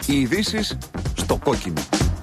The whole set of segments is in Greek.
Οι ειδήσεις στο κόκκινο.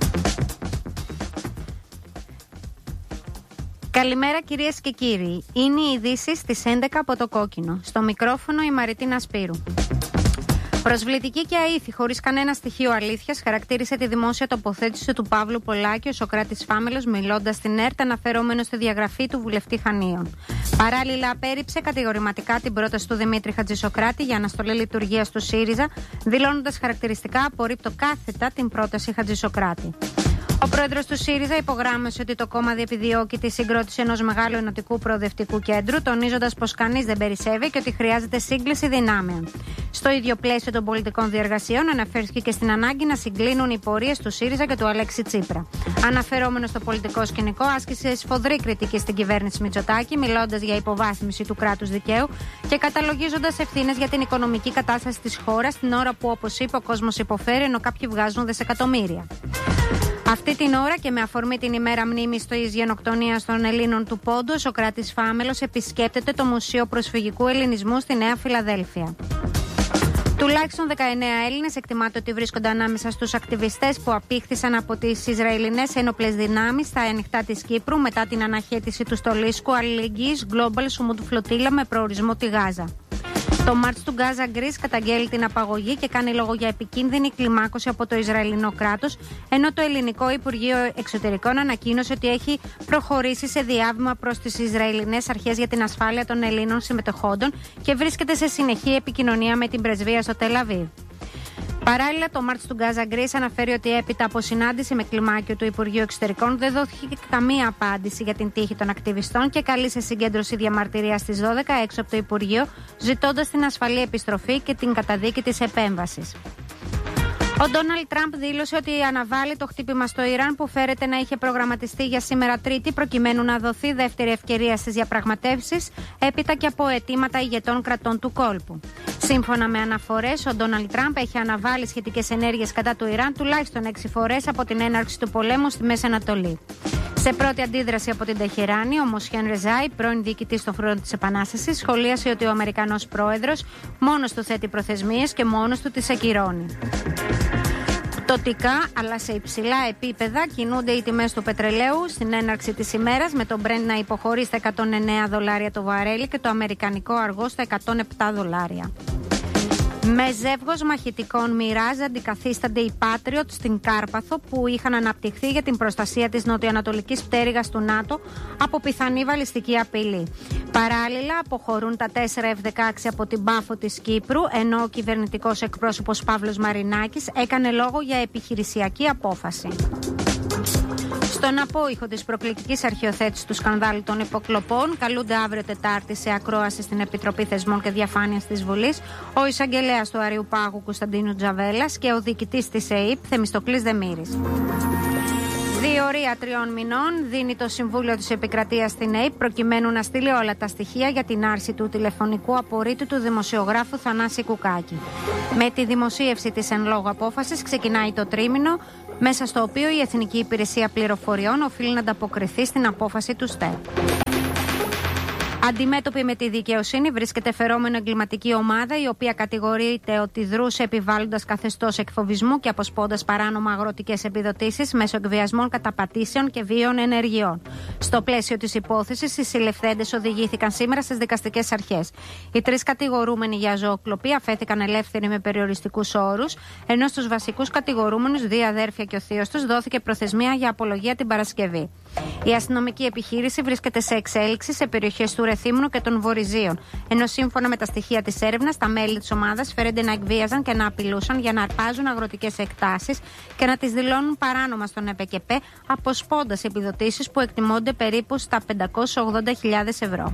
Καλημέρα κυρίες και κύριοι. Είναι οι ειδήσεις στις 11 από το κόκκινο. Στο μικρόφωνο η Μαριτίνα Σπύρου. Προσβλητική και αήθη, χωρίς κανένα στοιχείο αλήθειας, χαρακτήρισε τη δημόσια τοποθέτηση του Παύλου Πολάκη ο Σωκράτης Φάμελος, μιλώντας στην ΕΡΤ, αναφερόμενος στη διαγραφή του βουλευτή Χανίων. Παράλληλα, απέρριψε κατηγορηματικά την πρόταση του Δημήτρη Χατζησοκράτη για αναστολή λειτουργίας του ΣΥΡΙΖΑ, δηλώνοντας χαρακτηριστικά: απορρίπτω κάθετα την πρόταση Χατζησοκράτη. Ο πρόεδρος του ΣΥΡΙΖΑ υπογράμμισε ότι το κόμμα διεπιδιώκει τη συγκρότηση ενός μεγάλου ενωτικού προοδευτικού κέντρου, τονίζοντας πως κανείς δεν περισσεύει και ότι χρειάζεται σύγκληση δυνάμεων. Στο ίδιο πλαίσιο των πολιτικών διεργασιών, αναφέρθηκε και στην ανάγκη να συγκλίνουν οι πορείες του ΣΥΡΙΖΑ και του Αλέξη Τσίπρα. Αναφερόμενο στο πολιτικό σκηνικό, άσκησε σφοδρή κριτική στην κυβέρνηση Μητσοτάκη, μιλώντας για υποβάθμιση του κράτους δικαίου και καταλογίζοντας ευθύνες για την οικονομική κατάσταση της χώρας, την ώρα που, όπως είπε, ο κόσμος υποφέρει ενώ κάποιοι βγάζουν δισεκατομμύρια. Αυτή την ώρα και με αφορμή την ημέρα μνήμης της γενοκτονίας των Ελλήνων του Πόντου, ο Σωκράτης Φάμελος επισκέπτεται το Μουσείο Προσφυγικού Ελληνισμού στη Νέα Φιλαδέλφια. Τουλάχιστον 19 Έλληνες εκτιμάται ότι βρίσκονται ανάμεσα στους ακτιβιστές που απήχθησαν από τις Ισραηλινές ένοπλες δυνάμεις στα ανοιχτά της Κύπρου μετά την αναχέτηση του στολίσκου αλληλεγγύης Global Sumud Flotilla με προορισμό τη Γάζα. Το Μάρτς του Gaza Greece καταγγέλει την απαγωγή και κάνει λόγο για επικίνδυνη κλιμάκωση από το Ισραηλινό κράτος, ενώ το Ελληνικό Υπουργείο Εξωτερικών ανακοίνωσε ότι έχει προχωρήσει σε διάβημα προς τις Ισραηλινές αρχές για την ασφάλεια των Ελλήνων συμμετεχόντων και βρίσκεται σε συνεχή επικοινωνία με την πρεσβεία στο Τελ Αβίβ. Παράλληλα, το Μάρτς του Gaza Greece αναφέρει ότι έπειτα από συνάντηση με κλιμάκιο του Υπουργείου Εξωτερικών δεν δόθηκε καμία απάντηση για την τύχη των ακτιβιστών και καλεί σε συγκέντρωση διαμαρτυρίας στις 12 έξω από το Υπουργείο, ζητώντας την ασφαλή επιστροφή και την καταδίκη της επέμβασης. Ο Ντόναλντ Τραμπ δήλωσε ότι αναβάλει το χτύπημα στο Ιράν που φέρεται να είχε προγραμματιστεί για σήμερα Τρίτη, προκειμένου να δοθεί δεύτερη ευκαιρία στις διαπραγματεύσεις, έπειτα και από αιτήματα ηγετών κρατών του κόλπου. Σύμφωνα με αναφορές, ο Ντόναλντ Τραμπ έχει αναβάλει σχετικές ενέργειες κατά του Ιράν τουλάχιστον 6 φορές από την έναρξη του πολέμου στη Μέση Ανατολή. Σε πρώτη αντίδραση από την Τεχεράνη, ο Μοσχέν Ρεζάι, πρώην διοικητής των Φρουρών της Επανάστασης, σχολίασε ότι ο Αμερικανός πρόεδρος μόνος του θέτει προθεσμίες και μόνος του τις ακυρώνει. Πτωτικά, αλλά σε υψηλά επίπεδα, κινούνται οι τιμές του πετρελαίου στην έναρξη της ημέρας, με το Brent να υποχωρεί στα $109 το βαρέλι και το αμερικανικό αργό στα $107. Με ζεύγος μαχητικών Mirage αντικαθίστανται οι Patriot στην Κάρπαθο που είχαν αναπτυχθεί για την προστασία της νοτιοανατολικής πτέρυγας του ΝΑΤΟ από πιθανή βαλιστική απειλή. Παράλληλα, αποχωρούν τα 4 F-16 από την Πάφο της Κύπρου, ενώ ο κυβερνητικός εκπρόσωπος Παύλος Μαρινάκης έκανε λόγο για επιχειρησιακή απόφαση. Στον απόϊχο της προκλητικής αρχιοθέτησης του σκανδάλου των υποκλοπών, καλούνται αύριο Τετάρτη σε ακρόαση στην Επιτροπή Θεσμών και Διαφάνειας της Βουλής ο εισαγγελέας του Αριού Πάγου Κωνσταντίνου Τζαβέλας και ο διοικητής της ΕΕΠ Θεμιστοκλής Δεμήρης. Διορία 3 μηνών δίνει το Συμβούλιο της Επικρατείας στην ΕΕΠ προκειμένου να στείλει όλα τα στοιχεία για την άρση του τηλεφωνικού απορρίτου του δημοσιογράφου Θανάση Κουκάκη. Με τη δημοσίευση της εν λόγω απόφασης ξεκινάει το τρίμηνο, μέσα στο οποίο η Εθνική Υπηρεσία Πληροφοριών οφείλει να ανταποκριθεί στην απόφαση του ΣΤΕΠ. Αντιμέτωπη με τη δικαιοσύνη βρίσκεται φερόμενο εγκληματική ομάδα, η οποία κατηγορείται ότι δρούσε επιβάλλοντας καθεστώς εκφοβισμού και αποσπώντας παράνομα αγροτικές επιδοτήσεις μέσω εκβιασμών, καταπατήσεων και βίων ενεργειών. Στο πλαίσιο της υπόθεσης, οι συλληφθέντες οδηγήθηκαν σήμερα στις δικαστικές αρχές. Οι 3 κατηγορούμενοι για ζωοκλοπή αφέθηκαν ελεύθεροι με περιοριστικούς όρους, ενώ στους βασικούς κατηγορούμενους, 2 αδέρφια και ο θείος τους, δόθηκε προθεσμία για απολογία την Παρασκευή. Η αστυνομική επιχείρηση βρίσκεται σε εξέλιξη σε περιοχές του Ρεθύμνου και των Βορειζίων, ενώ σύμφωνα με τα στοιχεία της έρευνας, τα μέλη της ομάδας φέρονται να εκβίαζαν και να απειλούσαν για να αρπάζουν αγροτικές εκτάσεις και να τις δηλώνουν παράνομα στον ΕΠΚΕ, αποσπώντας επιδοτήσεις που εκτιμώνται περίπου στα 580.000 ευρώ.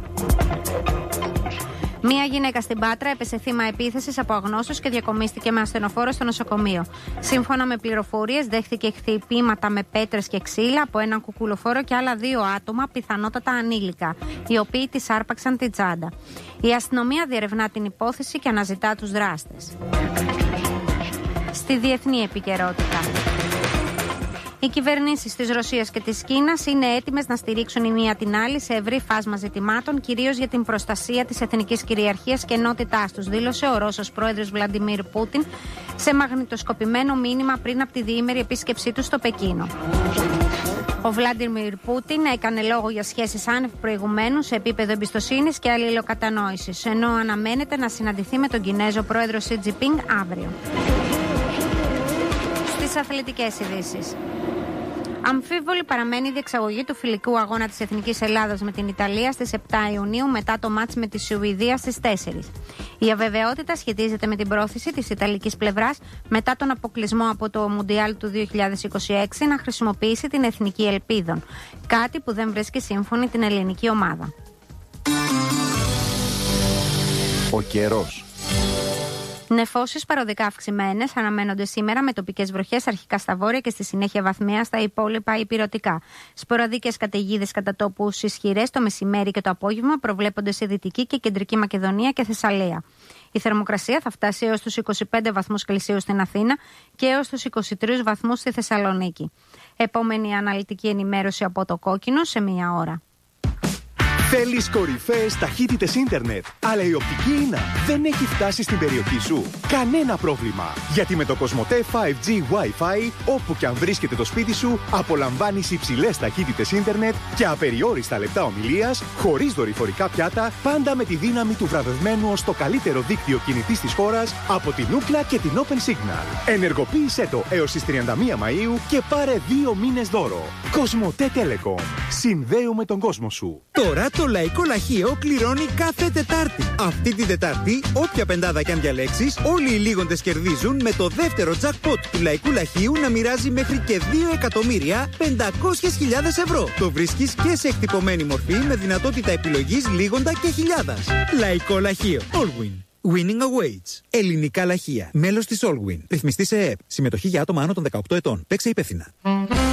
Μία γυναίκα στην Πάτρα έπεσε θύμα επίθεσης από αγνώστους και διακομίστηκε με ασθενοφόρο στο νοσοκομείο. Σύμφωνα με πληροφορίες, δέχθηκε χτυπήματα με πέτρες και ξύλα από έναν κουκουλοφόρο και άλλα 2 άτομα, πιθανότατα ανήλικα, οι οποίοι της άρπαξαν την τσάντα. Η αστυνομία διερευνά την υπόθεση και αναζητά τους δράστες. Στη διεθνή επικαιρότητα. Οι κυβερνήσεις της Ρωσίας και της Κίνας είναι έτοιμες να στηρίξουν η μία την άλλη σε ευρύ φάσμα ζητημάτων, κυρίως για την προστασία της εθνικής κυριαρχίας και ενότητάς τους, δήλωσε ο Ρώσος πρόεδρος Βλαντιμίρ Πούτιν σε μαγνητοσκοπημένο μήνυμα πριν από τη διήμερη επίσκεψή του στο Πεκίνο. Ο Βλάντιμιρ Πούτιν έκανε λόγο για σχέσεις άνευ προηγουμένου σε επίπεδο εμπιστοσύνης και αλληλοκατανόησης, ενώ αναμένεται να συναντηθεί με τον Κινέζο πρόεδρο Σι Τζινπίνγκ αύριο. Στις αθλητικές ειδήσεις. Αμφίβολη παραμένει η διεξαγωγή του φιλικού αγώνα της Εθνικής Ελλάδας με την Ιταλία στις 7 Ιουνίου μετά το μάτς με τη Σουηδία στις 4. Η αβεβαιότητα σχετίζεται με την πρόθεση της Ιταλικής πλευράς μετά τον αποκλεισμό από το Μουντιάλ του 2026 να χρησιμοποιήσει την Εθνική Ελπίδων, κάτι που δεν βρίσκει σύμφωνη την ελληνική ομάδα. Ο καιρός. Νεφώσεις παροδικά αυξημένες αναμένονται σήμερα με τοπικές βροχές αρχικά στα βόρεια και στη συνέχεια βαθμία στα υπόλοιπα ηπειρωτικά. Σποραδικές καταιγίδες κατά τόπους ισχυρές το μεσημέρι και το απόγευμα προβλέπονται σε Δυτική και Κεντρική Μακεδονία και Θεσσαλία. Η θερμοκρασία θα φτάσει έως τους 25 βαθμούς Κελσίου στην Αθήνα και έως τους 23 βαθμούς στη Θεσσαλονίκη. Επόμενη αναλυτική ενημέρωση από το Κόκκινο σε μία ώρα. Θέλεις κορυφαίες ταχύτητες ίντερνετ, αλλά η οπτική ίνα δεν έχει φτάσει στην περιοχή σου? Κανένα πρόβλημα, γιατί με το Cosmote 5G Wi-Fi, όπου και αν βρίσκεται το σπίτι σου, απολαμβάνεις υψηλές ταχύτητες ίντερνετ και απεριόριστα λεπτά ομιλίας, χωρίς δορυφορικά πιάτα, πάντα με τη δύναμη του βραβευμένου ως το καλύτερο δίκτυο κινητής της χώρας από την Ookla και την Open Signal. Ενεργοποίησέ το έως τις 31 Μαΐου και πάρε 2 μήνες δώρο. Cosmote Telecom. Συνδέουμε τον κόσμο σου. Τώρα το Λαϊκό Λαχείο κληρώνει κάθε Τετάρτη. Αυτή την Τετάρτη, όποια πεντάδα κι αν διαλέξεις, όλοι οι λίγοντες κερδίζουν με το δεύτερο jackpot του Λαϊκού Λαχείου να μοιράζει μέχρι και 2.500.000 ευρώ. Το βρίσκεις και σε εκτυπωμένη μορφή με δυνατότητα επιλογής λίγοντα και χιλιάδας. Λαϊκό Λαχείο. Allwin. Winning awaits. Ελληνικά Λαχεία. Μέλος της Allwin. Ρυθμιστή σε ΕΕΠ. Συμμετοχή για άτομα άνω των 18 ετών. Παίξε υπεύθυνα.